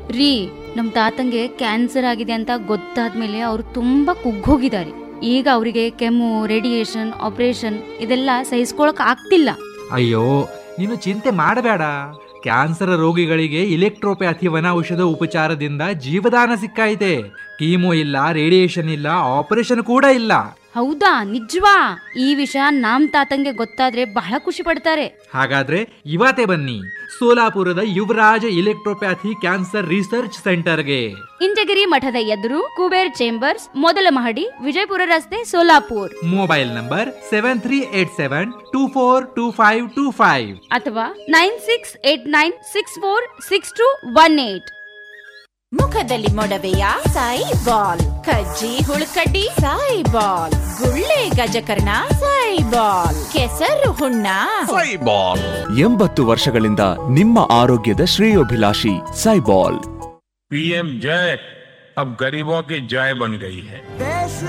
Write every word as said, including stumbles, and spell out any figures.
ರೀ, ನಮ್ ತಾತಂಗೆ ಕ್ಯಾನ್ಸರ್ ಆಗಿದೆ ಅಂತ ಗೊತ್ತಾದ್ಮೇಲೆ ಅವರು ತುಂಬಾ ಕುಗ್ಗೋಗಿದ್ದಾರೆ. ಈಗ ಅವರಿಗೆ ಕೆಮ್ಮು, ರೇಡಿಯೇಷನ್, ಆಪರೇಷನ್ ಇದೆಲ್ಲ ಸಹಿಸ್ಕೊಳಕ್ ಆಗ್ತಿಲ್ಲ. ಅಯ್ಯೋ, ನೀನು ಚಿಂತೆ ಮಾಡಬೇಡ. ಕ್ಯಾನ್ಸರ್ ರೋಗಿಗಳಿಗೆ ಇಲೆಕ್ಟ್ರೋಪ್ಯಾಥಿ ವನ ಔಷಧ ಉಪಚಾರದಿಂದ ಜೀವದಾನ ಸಿಕ್ಕೈತೆ. ಕೀಮೋ ಇಲ್ಲ, ರೇಡಿಯೇಷನ್ ಇಲ್ಲ, ಆಪರೇಷನ್ ಕೂಡ ಇಲ್ಲ. ಹೌದಾ? ನಿಜವಾ? ಈ ವಿಷಯ ನಮ್ ತಾತಂಗೆ ಗೊತ್ತಾದ್ರೆ ಬಹಳ ಖುಷಿ ಪಡ್ತಾರೆ. ಹಾಗಾದ್ರೆ ಇವತ್ತೇ ಬನ್ನಿ ಸೋಲಾಪುರದ ಯುವರಾಜ ಇಲೆಕ್ಟ್ರೋಪ್ಯಾಥಿ ಕ್ಯಾನ್ಸರ್ ರಿಸರ್ಚ್ ಸೆಂಟರ್ಗೆ. ಇಂಚಗಿರಿ ಮಠದ ಎದುರು, ಕುಬೇರ್ ಚೇಂಬರ್ಸ್, ಮೊದಲ ಮಹಡಿ, ವಿಜಯಪುರ ರಸ್ತೆ, Solapur. Mobile number seven three eight seven two four two five two five ಅಥವಾ nine six eight nine six four six two one eight. ಮುಖದಲ್ಲಿ ಮೊಡವೆಯ ಸಾಯಿ ಬಾಲ್, ಕಜ್ಜಿ ಹುಳುಕಡ್ಡಿ ಸಾಯಿ ಬಾಲ್, ಗುಳ್ಳೆ ಗಜಕರ್ಣ ಸಾಯಿ ಬಾಲ್, ಕೆಸರು ಹುಣ್ಣ ಸಾಯಿ ಬಾಲ್. ಎಂಬತ್ತು ವರ್ಷಗಳಿಂದ ನಿಮ್ಮ ಆರೋಗ್ಯದ ಶ್ರೇಯೋಭಿಲಾಷಿ ಸೈಬಾಲ್. पीएम जय अब गरीबों की जय बन गई है.